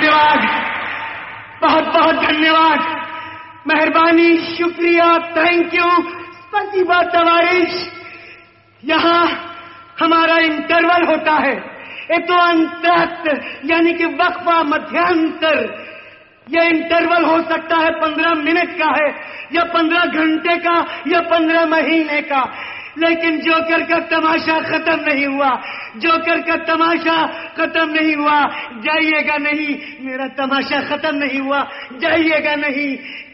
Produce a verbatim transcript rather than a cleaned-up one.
धन्यवाद, बहुत बहुत धन्यवाद, मेहरबानी, शुक्रिया, थैंक यू, स्पसीबा तवारिश। यहाँ हमारा इंटरवल होता है, ये तो अंतरात्र यानी कि वक्फा, मध्यांतर। यह इंटरवल हो सकता है पंद्रह मिनट का है, या पंद्रह घंटे का, या पंद्रह महीने का, लेकिन जोकर का तमाशा खत्म नहीं हुआ, जोकर का तमाशा खत्म नहीं हुआ। जाइएगा नहीं, मेरा तमाशा खत्म नहीं हुआ, जाइएगा नहीं।